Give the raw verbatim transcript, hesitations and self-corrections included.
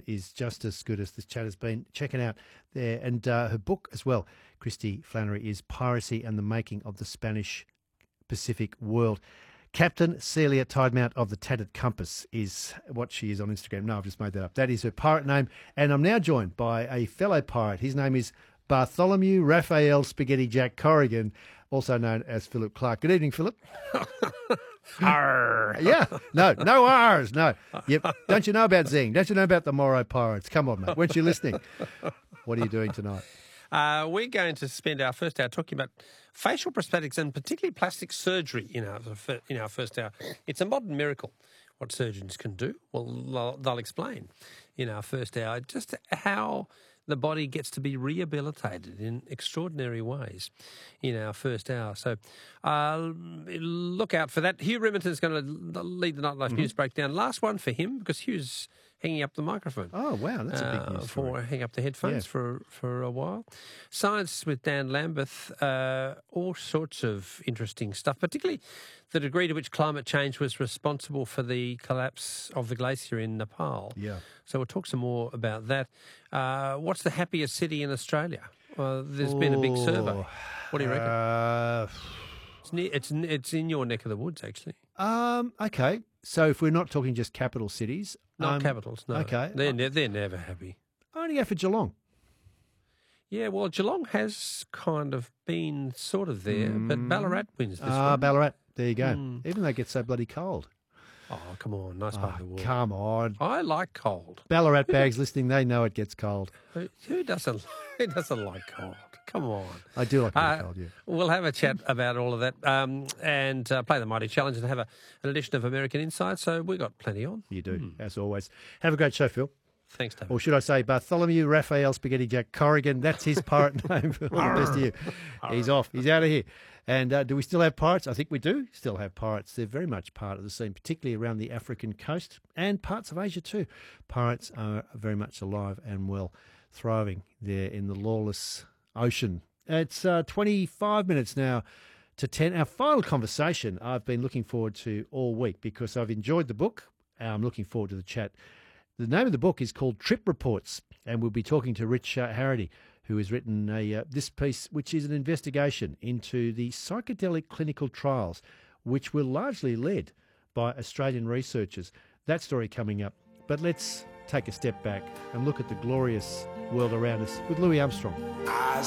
is just as good as this chat has been. Checking out there. And uh, her book as well, Christy Flannery, is Piracy and the Making of the Spanish Pacific World. Captain Celia Tidemount of the Tattered Compass is what she is on Instagram. No, I've just made that up. That is her pirate name. And I'm now joined by a fellow pirate. His name is Bartholomew Raphael Spaghetti Jack Corrigan, also known as Philip Clark. Good evening, Philip. Arr. Yeah, no, no R's, no. Yep. Don't you know about Zing? Don't you know about the Morrow Pirates? Come on, mate. Weren't you listening? What are you doing tonight? Uh, we're going to spend our first hour talking about facial prosthetics and particularly plastic surgery in our, in our first hour. It's a modern miracle what surgeons can do. Well, they'll, they'll explain in our first hour just how the body gets to be rehabilitated in extraordinary ways in our first hour. So uh, look out for that. Hugh Riminton's going to lead the Nightlife mm-hmm. News breakdown. Last one for him because Hugh's hanging up the microphone. Oh, wow, that's a big uh, news for story. hanging up the headphones yeah. for, for a while. Science with Dan Lambeth, uh, all sorts of interesting stuff, particularly the degree to which climate change was responsible for the collapse of the glacier in Nepal. Yeah. So we'll talk some more about that. Uh, what's the happiest city in Australia? Well, there's been a big survey. What do you reckon? Uh, it's, near, it's it's in your neck of the woods, actually. Um. Okay. So if we're not talking just capital cities, not um, capitals. No. Okay. They're ne- they're never happy. I only go for Geelong. Yeah, well, Geelong has kind of been sort of there, mm. but Ballarat wins this Ah, one. Ballarat. There you go. Mm. Even though it gets so bloody cold. Oh, come on. Nice part oh, of the world. Come on. I like cold. Ballarat bags listening, they know it gets cold. Who, who doesn't Who doesn't like cold? Come on. I do like uh, cold, yeah. We'll have a chat about all of that um, and uh, play the Mighty Challenge and have a, an edition of American Insight. So we've got plenty on. You do, mm. as always. Have a great show, Phil. Thanks, David. Or should I say Bartholomew Raphael Spaghetti Jack Corrigan. That's his pirate name. All the best to you. He's off. He's out of here. And uh, do we still have pirates? I think we do still have pirates. They're very much part of the scene, particularly around the African coast and parts of Asia too. Pirates are very much alive and well, thriving there in the lawless ocean. It's uh, twenty-five minutes now to ten. Our final conversation I've been looking forward to all week because I've enjoyed the book. I'm looking forward to the chat. The name of the book is called Trip Reports, and we'll be talking to Rich uh, Harrity, who has written a, uh, this piece, which is an investigation into the psychedelic clinical trials, which were largely led by Australian researchers. That story coming up. But let's take a step back and look at the glorious world around us with Louis Armstrong. I